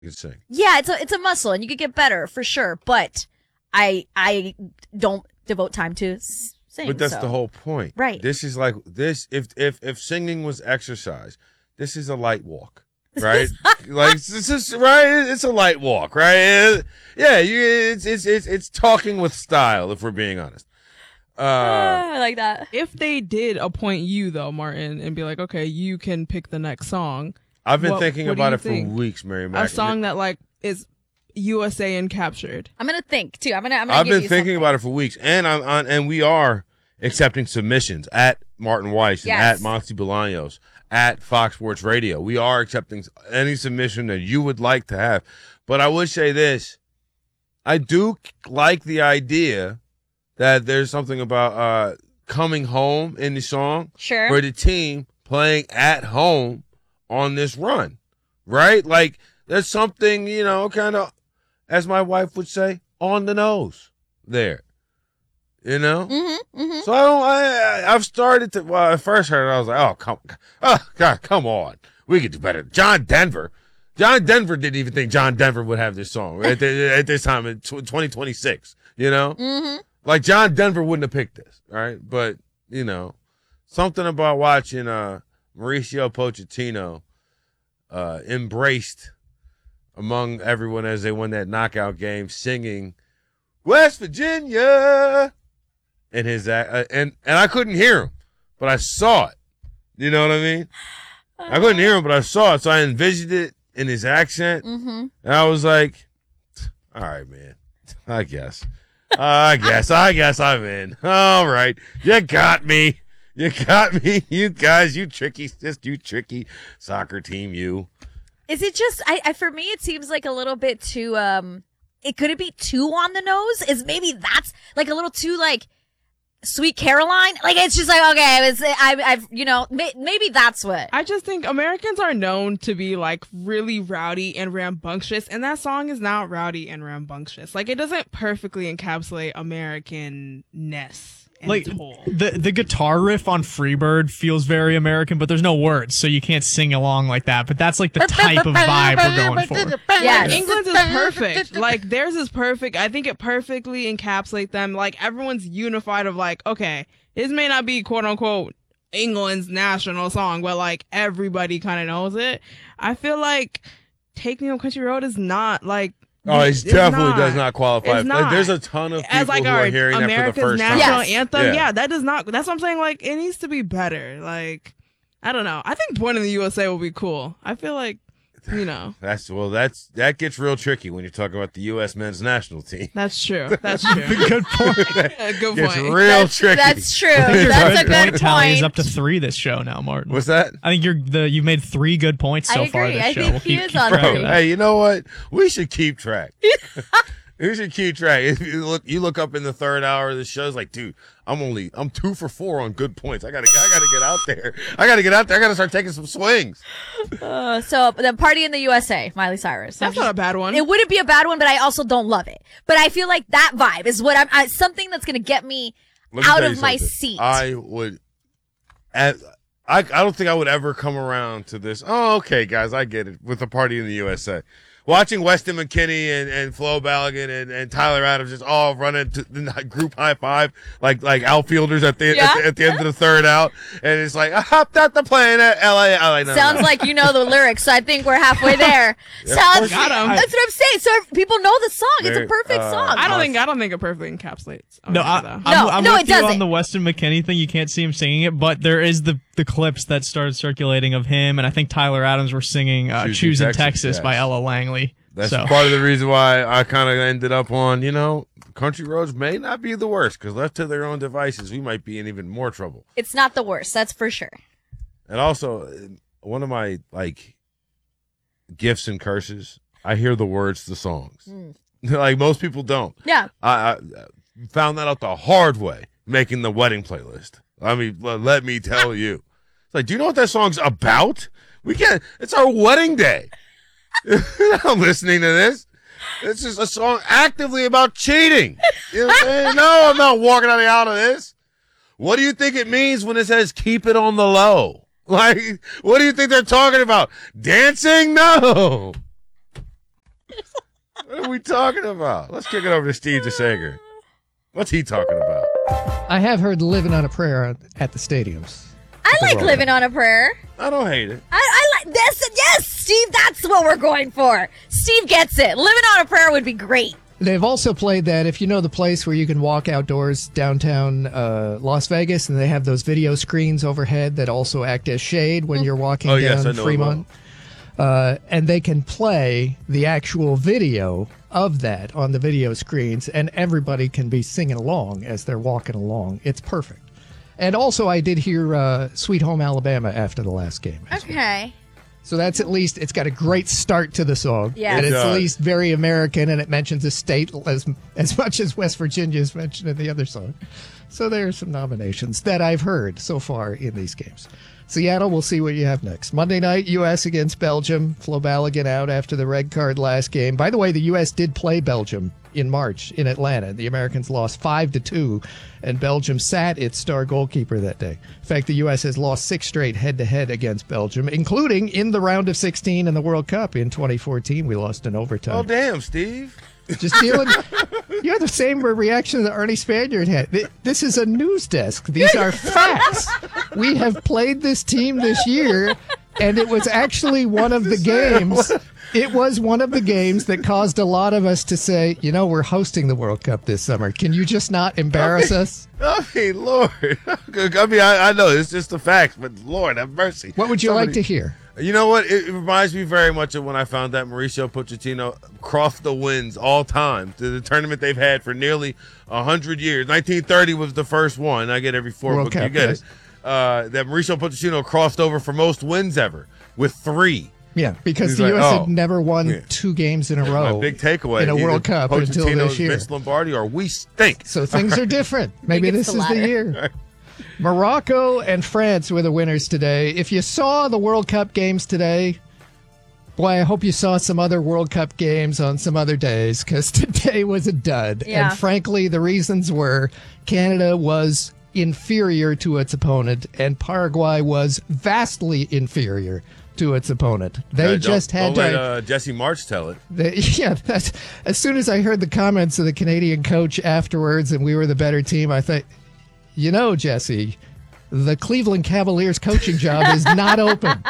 you can sing. Yeah, it's a muscle, and you could get better for sure. But I don't devote time to sing. But that's the whole point, right? This is like this. If singing was exercise, this is a light walk, right? Like this is right. It's a light walk, right? Yeah, it's talking with style. If we're being honest. I like that. If they did appoint you though, Martin, and be like, okay, you can pick the next song. I've been thinking about it for weeks, Mary Mac. A song that like is USA and captured. I'm gonna think too. I've been thinking about it for weeks, and we are accepting submissions at Martin Weiss and at Monty Bolaños at Fox Sports Radio. We are accepting any submission that you would like to have. But I would say this: I do like the idea that there's something about coming home in the song for the team playing at home on this run, right? Like there's something, kind of, as my wife would say, on the nose there, So I've started to. Well, I first heard it, I was like, come on, we could do better. John Denver didn't even think John Denver would have this song at this time in 2026. Like John Denver wouldn't have picked this, right? But something about watching Mauricio Pochettino embraced among everyone as they won that knockout game, singing West Virginia, and his and I couldn't hear him, but I saw it. You know what I mean? I couldn't hear him, but I saw it, so I envisioned it in his accent, and I was like, "All right, man, I guess I'm in. All right, you got me." You got me, you guys, you tricky soccer team, you. Is it just, for me, it seems like a little bit too, could it be too on the nose? Is maybe that's like a little too like Sweet Caroline? Like it's just like, okay, maybe that's what. I just think Americans are known to be like really rowdy and rambunctious, and that song is not rowdy and rambunctious. Like it doesn't perfectly encapsulate American-ness. Like the guitar riff on Freebird feels very American, but there's no words, so you can't sing along like that. But that's like the type of vibe we're going for. Yeah, England's is perfect. Like theirs is perfect. I think it perfectly encapsulates them. Like everyone's unified of like, okay, this may not be quote unquote England's national song, but like everybody kind of knows it. I feel like Take Me Home Country Road is not like. Oh, it definitely does not qualify. Like, there's a ton of people who are hearing that for the first time. National anthem, that does not. That's what I'm saying. Like, it needs to be better. Like, I don't know. I think Born in the USA will be cool. I feel like, that gets real tricky when you're talking about the U.S. men's national team. That's true. That's true. Good point. Good point. It's real tricky. That's true. That's a good point. Tally is up to 3 this show now, Martin. What's that? I think you've made 3 good points so far this show. I think he is on 3. Hey, you know what? We should keep track. We should keep track. If you look up in the third hour of the show, it's like, dude, I'm 2 for 4 on good points. I gotta get out there. I gotta start taking some swings. So the Party in the USA, Miley Cyrus. That's not a bad one. It wouldn't be a bad one, but I also don't love it. But I feel like that vibe is what something that's gonna get me out of my seat. I don't think I would ever come around to this. Oh, okay, guys, I get it. With the Party in the USA. Watching Weston McKinney and Flo Balogun and Tyler Adams just all running to the group high five like outfielders at the end of the third out, and it's like I hopped out the plane at LA. Sounds like you know the lyrics, so I think we're halfway there. Got him. That's what I'm saying. So people know the song. It's a perfect song. I don't think it perfectly encapsulates. I'm with you on the Weston McKinney thing. You can't see him singing it, but there is the clips that started circulating of him, and I think Tyler Adams were singing "Choosing Texas" by Ella Langley. That's part of the reason why I kind of ended up on, country roads may not be the worst, because left to their own devices, we might be in even more trouble. It's not the worst, that's for sure. And also, one of my, gifts and curses, I hear the words to songs. Like, most people don't. Yeah. I found that out the hard way, making the wedding playlist. I mean, let me tell you. It's like, do you know what that song's about? It's our wedding day. I'm listening to this. It's just a song actively about cheating. You know what I'm saying? No, I'm not walking out of this. What do you think it means when it says keep it on the low? Like, what do you think they're talking about? Dancing? No. What are we talking about? Let's kick it over to Steve DeSager. What's he talking about? I have heard living on a prayer at the stadiums. I like living on a prayer. I don't hate it. I like this. Yes, Steve, that's what we're going for. Steve gets it. Living on a prayer would be great. They've also played that, if you know the place where you can walk outdoors downtown Las Vegas, and they have those video screens overhead that also act as shade when you're walking down Fremont. And they can play the actual video of that on the video screens, and everybody can be singing along as they're walking along. It's perfect. And also, I did hear Sweet Home Alabama after the last game. Okay. Well. So that's at least, it's got a great start to the song. Yeah. And it's at least very American, and it mentions a state as much as West Virginia is mentioned in the other song. So there are some nominations that I've heard so far in these games. Seattle, we'll see what you have next. Monday night, U.S. against Belgium. Flo Balogun out after the red card last game. By the way, the U.S. did play Belgium in March in Atlanta. The Americans lost 5-2, and Belgium sat its star goalkeeper that day. In fact, the U.S. has lost 6 straight head-to-head against Belgium, including in the round of 16 in the World Cup in 2014. We lost in overtime. Oh, damn, Steve. Just dealing. You have the same reaction that Arnie Spaniard had. This is a news desk. These are facts. We have played this team this year, and it was actually one of the games. It was one of the games that caused a lot of us to say, we're hosting the World Cup this summer. Can you just not embarrass us? I mean, Lord. I know it's just the facts, but Lord have mercy. What would you like to hear? You know what? It reminds me very much of when I found out Mauricio Pochettino crossed the wins all time to the tournament they've had for nearly 100 years. 1930 was the first one. I get every 4 book. You get it. That Mauricio Pochettino crossed over for most wins ever with 3. Yeah, because the U.S. had never won 2 games in a row. My big takeaway in a World Cup until this year. Vince Lombardi, or we stink. So things are different. Maybe this is the year. Morocco and France were the winners today. If you saw the World Cup games today, boy, I hope you saw some other World Cup games on some other days, because today was a dud. Yeah. And frankly, the reasons were Canada was inferior to its opponent, and Paraguay was vastly inferior to its opponent. They just had to let Jesse March tell it. That's, as soon as I heard the comments of the Canadian coach afterwards and we were the better team, I thought, Jesse, the Cleveland Cavaliers coaching job is not open.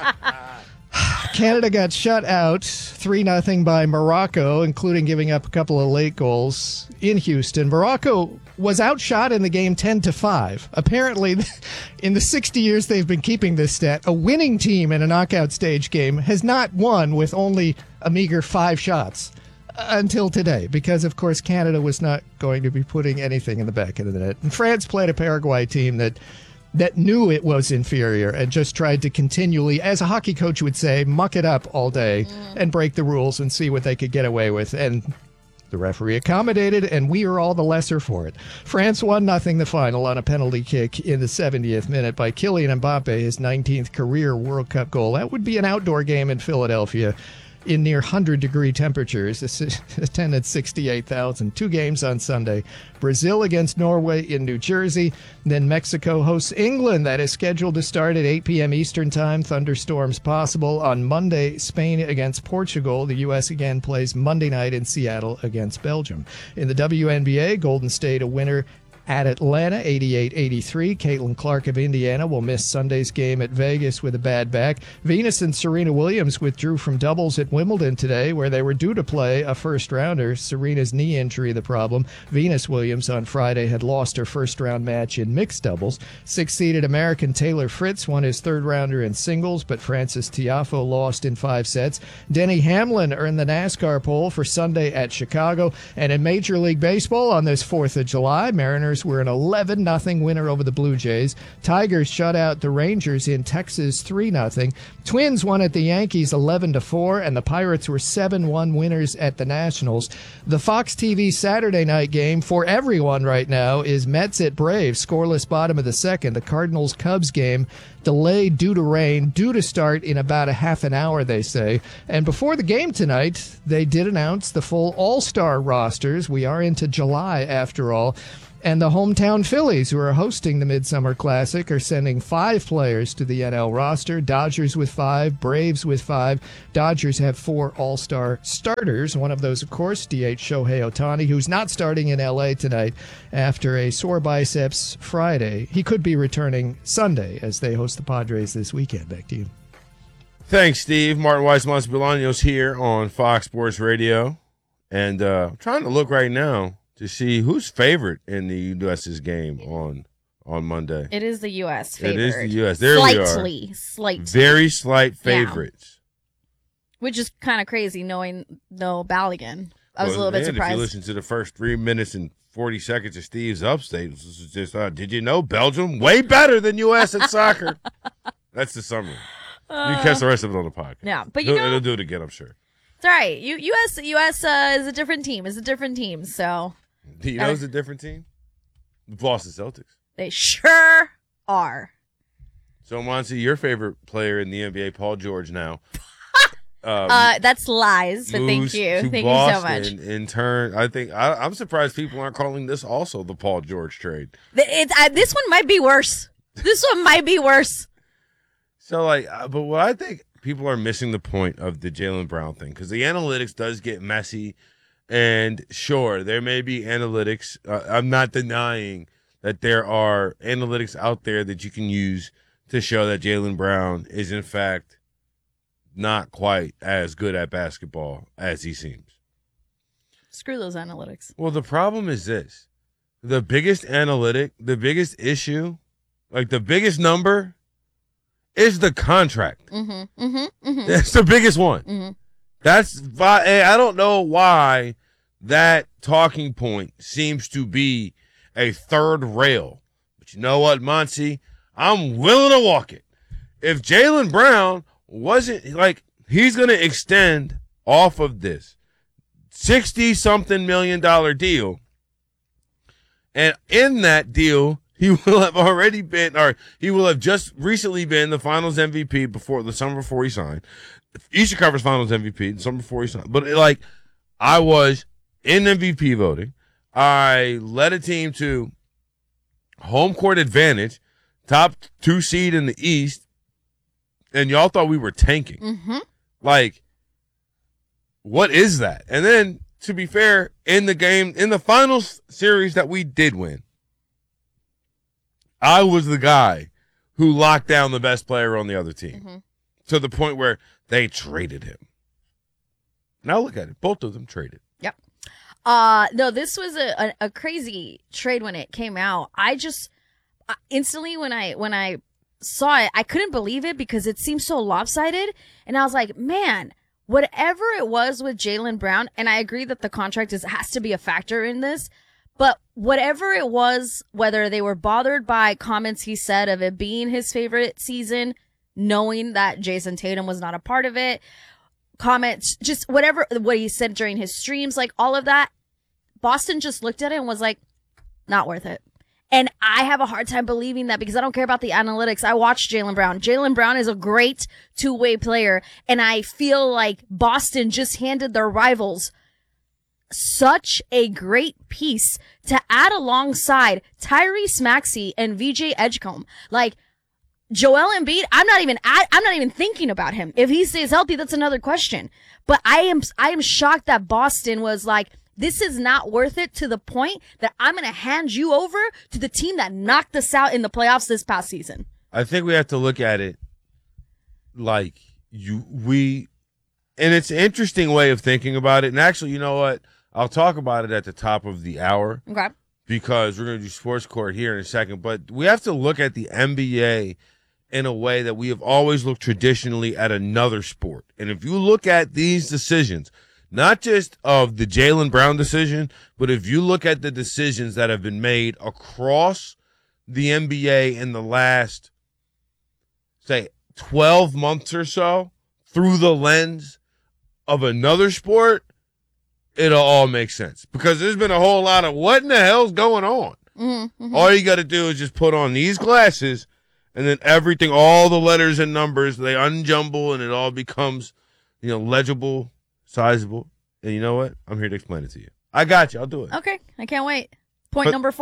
Canada got shut out 3-0 by Morocco, including giving up a couple of late goals in Houston. Morocco was outshot in the game 10-5. Apparently, in the 60 years they've been keeping this stat, a winning team in a knockout stage game has not won with only a meager 5 shots until today, because, of course, Canada was not going to be putting anything in the back of the net. And France played a Paraguay team that knew it was inferior and just tried to continually, as a hockey coach would say, muck it up all day and break the rules and see what they could get away with. And the referee accommodated, and we are all the lesser for it. France 1-0 the final on a penalty kick in the 70th minute by Kylian Mbappe, his 19th career World Cup goal. That would be an outdoor game in Philadelphia in near 100-degree temperatures. This attended 68,000. 2 games on Sunday. Brazil against Norway in New Jersey. Then Mexico hosts England. That is scheduled to start at 8 p.m. Eastern Time. Thunderstorms possible. On Monday, Spain against Portugal. The U.S. again plays Monday night in Seattle against Belgium. In the WNBA, Golden State a winner at Atlanta, 88-83. Caitlin Clark of Indiana will miss Sunday's game at Vegas with a bad back. Venus and Serena Williams withdrew from doubles at Wimbledon today, where they were due to play a first-rounder. Serena's knee injury the problem. Venus Williams on Friday had lost her first-round match in mixed doubles. 6th-seeded American Taylor Fritz won his third-rounder in singles, but Francis Tiafoe lost in 5 sets. Denny Hamlin earned the NASCAR pole for Sunday at Chicago. And in Major League Baseball on this 4th of July, Mariners were an 11-0 winner over the Blue Jays. Tigers shut out the Rangers in Texas 3-0. Twins won at the Yankees 11-4, and the Pirates were 7-1 winners at the Nationals. The Fox TV Saturday night game for everyone right now is Mets at Braves, scoreless bottom of the 2nd. The Cardinals-Cubs game delayed due to rain, due to start in about a half an hour, they say. And before the game tonight, they did announce the full all-star rosters. We are into July, after all. And the hometown Phillies, who are hosting the Midsummer Classic, are sending 5 players to the NL roster. Dodgers with 5, Braves with 5. Dodgers have 4 all-star starters. One of those, of course, DH Shohei Ohtani, who's not starting in L.A. tonight after a sore biceps Friday. He could be returning Sunday as they host the Padres this weekend. Back to you. Thanks, Steve. Martin Weiss, Monty Bolaños here on Fox Sports Radio. And I'm trying to look right now to see who's favorite in the U.S.'s game on Monday. It is the U.S. favorite. It is the U.S. There slightly, we are. Slightly. Very slight favorites. Yeah. Which is kind of crazy knowing no Balogun. I was a little bit surprised. If you listen to the first 3 minutes and 40 seconds of Steve's upstate, it was just, did you know Belgium way better than U.S. at soccer? That's the summary. You can catch the rest of it on the podcast. Yeah, but he'll do it again, I'm sure. It's all right. U.S. is a different team. It's a different team. So, do you know it's a different team? The Boston Celtics. They sure are. So, Monty, your favorite player in the NBA, Paul George, now. That's lies, but thank you. Thank Boston, you so much. In turn, I'm surprised people aren't calling this also the Paul George trade. This one might be worse. This one might be worse. So, but what I think people are missing the point of the Jaylen Brown thing, because the analytics does get messy, and sure, there may be analytics. I'm not denying that there are analytics out there that you can use to show that Jaylen Brown is, in fact, not quite as good at basketball as he seems. Screw those analytics. Well, the problem is this. The biggest issue, the biggest number is the contract. That's the biggest one. Mm-hmm. That's why I don't know why that talking point seems to be a third rail. But you know what, Monty? I'm willing to walk it. If Jaylen Brown wasn't he's going to extend off of this $60-something million deal, and in that deal, he will have already been, or he will have just recently been the Finals MVP the summer before he signed. Eastern Conference Finals MVP the summer before he signed. But I was in MVP voting. I led a team to home court advantage, top 2 seed in the East, and y'all thought we were tanking. Mm-hmm. What is that? And then, to be fair, in the finals series that we did win, I was the guy who locked down the best player on the other team to the point where they traded him. Now look at it. Both of them traded. Yep. No, this was a crazy trade when it came out. I just instantly when I saw it, I couldn't believe it because it seemed so lopsided. And I was like, man, whatever it was with Jaylen Brown, and I agree that the contract has to be a factor in this, but whatever it was, whether they were bothered by comments he said of it being his favorite season, knowing that Jason Tatum was not a part of it, comments, just what he said during his streams, all of that, Boston just looked at it and was like, not worth it. And I have a hard time believing that because I don't care about the analytics. I watched Jaylen Brown. Jaylen Brown is a great two-way player, and I feel like Boston just handed their rivals such a great piece to add alongside Tyrese Maxey and VJ Edgecombe. Joel Embiid, I'm not even thinking about him. If he stays healthy, that's another question. But I am shocked that Boston was like, this is not worth it to the point that I'm going to hand you over to the team that knocked us out in the playoffs this past season. I think we have to look at it and it's an interesting way of thinking about it. And actually, you know what? I'll talk about it at the top of the hour. Okay. Because we're going to do Sports Court here in a second. But we have to look at the NBA in a way that we have always looked traditionally at another sport. And if you look at these decisions, not just of the Jaylen Brown decision, but if you look at the decisions that have been made across the NBA in the last, say, 12 months or so, through the lens of another sport, it'll all make sense. Because there's been a whole lot of what in the hell's going on? Mm-hmm. All you got to do is just put on these glasses, and then everything, all the letters and numbers, they unjumble, and it all becomes, legible, sizable. And you know what? I'm here to explain it to you. I got you. I'll do it. Okay. I can't wait. Point number 4.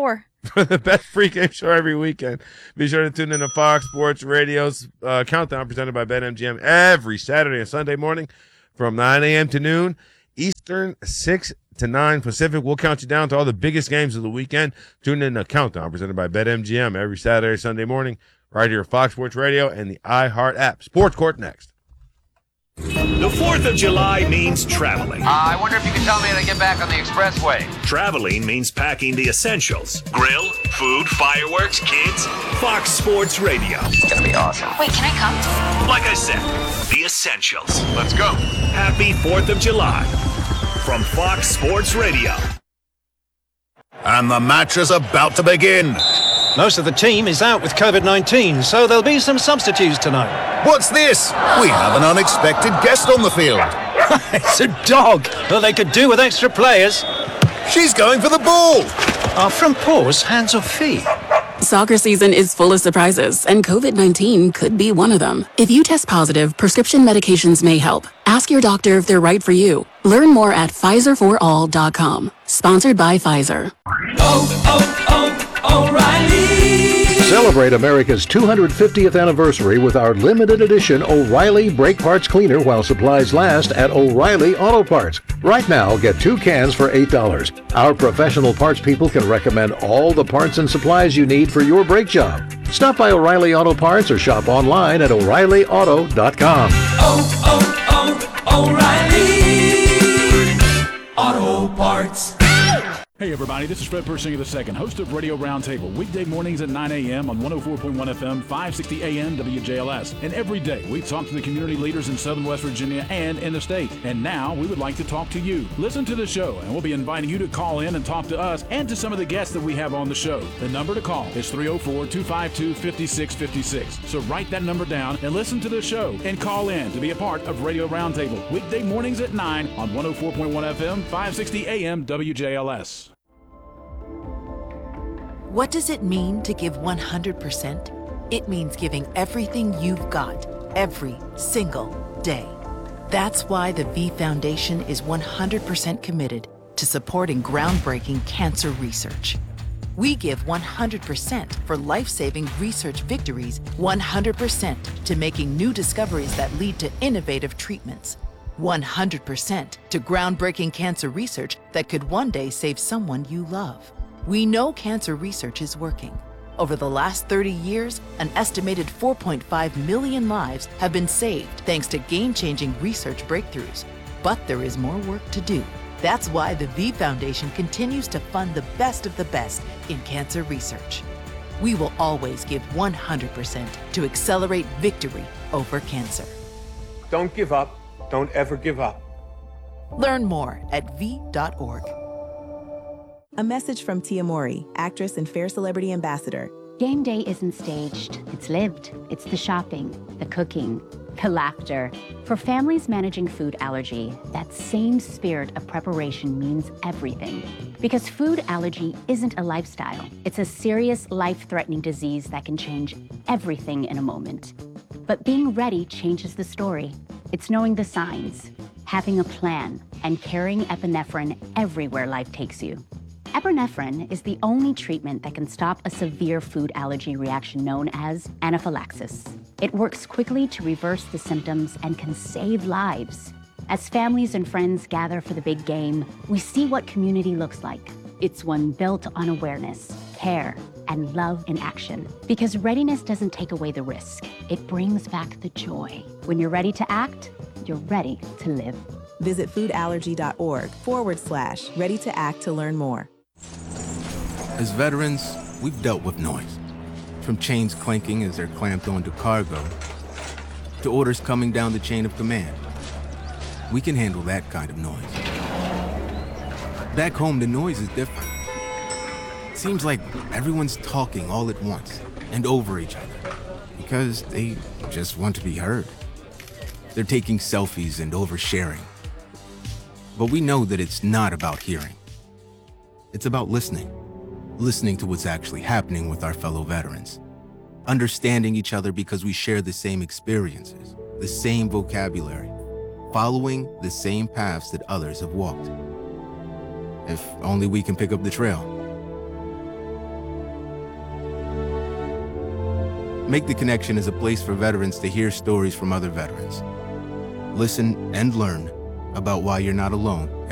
for the best pregame show every weekend. Be sure to tune in to Fox Sports Radio's Countdown presented by BetMGM every Saturday and Sunday morning from 9 a.m. to noon Eastern, 6 to 9 Pacific. We'll count you down to all the biggest games of the weekend. Tune in to Countdown presented by BetMGM every Saturday, Sunday morning right here at Fox Sports Radio and the iHeart app. Sports Court next. The 4th of July means traveling. I wonder if you can tell me how to get back on the expressway. Traveling means packing the essentials. Grill, food, fireworks, kids. Fox Sports Radio. It's going to be awesome. Wait, can I come? Like I said, the essentials. Let's go. Happy 4th of July from Fox Sports Radio. And the match is about to begin. Most of the team is out with COVID-19, so there'll be some substitutes tonight. What's this? We have an unexpected guest on the field. It's a dog. Well, they could do with extra players. She's going for the ball. Are front paws hands or feet? Soccer season is full of surprises, and COVID-19 could be one of them. If you test positive, prescription medications may help. Ask your doctor if they're right for you. Learn more at PfizerForAll.com. Sponsored by Pfizer. O'Reilly. Celebrate America's 250th anniversary with our limited edition O'Reilly Brake Parts Cleaner while supplies last at O'Reilly Auto Parts. Right now, get 2 cans for $8. Our professional parts people can recommend all the parts and supplies you need for your brake job. Stop by O'Reilly Auto Parts or shop online at O'ReillyAuto.com. O'Reilly Auto Parts. Hey everybody, this is Fred Persinger II, host of Radio Roundtable, weekday mornings at 9 a.m. on 104.1 FM, 560 AM WJLS. And every day we talk to the community leaders in Southern West Virginia and in the state. And now we would like to talk to you. Listen to the show, and we'll be inviting you to call in and talk to us and to some of the guests that we have on the show. The number to call is 304-252-5656. So write that number down and listen to the show and call in to be a part of Radio Roundtable, weekday mornings at 9 on 104.1 FM, 560 AM WJLS. What does it mean to give 100%? It means giving everything you've got, every single day. That's why the V Foundation is 100% committed to supporting groundbreaking cancer research. We give 100% for life-saving research victories, 100% to making new discoveries that lead to innovative treatments, 100% to groundbreaking cancer research that could one day save someone you love. We know cancer research is working. Over the last 30 years, an estimated 4.5 million lives have been saved thanks to game-changing research breakthroughs. But there is more work to do. That's why the V Foundation continues to fund the best of the best in cancer research. We will always give 100% to accelerate victory over cancer. Don't give up. Don't ever give up. Learn more at v.org. A message from Tia Mowry, actress and Fair Celebrity Ambassador. Game day isn't staged, it's lived. It's the shopping, the cooking, the laughter. For families managing food allergy, that same spirit of preparation means everything. Because food allergy isn't a lifestyle. It's a serious, life-threatening disease that can change everything in a moment. But being ready changes the story. It's knowing the signs, having a plan, and carrying epinephrine everywhere life takes you. Epinephrine is the only treatment that can stop a severe food allergy reaction known as anaphylaxis. It works quickly to reverse the symptoms and can save lives. As families and friends gather for the big game, we see what community looks like. It's one built on awareness, care, and love in action. Because readiness doesn't take away the risk. It brings back the joy. When you're ready to act, you're ready to live. Visit foodallergy.org/ready to act to learn more. As veterans, we've dealt with noise. From chains clanking as they're clamped onto cargo, to orders coming down the chain of command. We can handle that kind of noise. Back home, the noise is different. It seems like everyone's talking all at once and over each other because they just want to be heard. They're taking selfies and oversharing. But we know that it's not about hearing. It's about listening. Listening to what's actually happening with our fellow veterans. Understanding each other because we share the same experiences, the same vocabulary, following the same paths that others have walked. If only we can pick up the trail. Make the Connection is a place for veterans to hear stories from other veterans. Listen and learn about why you're not alone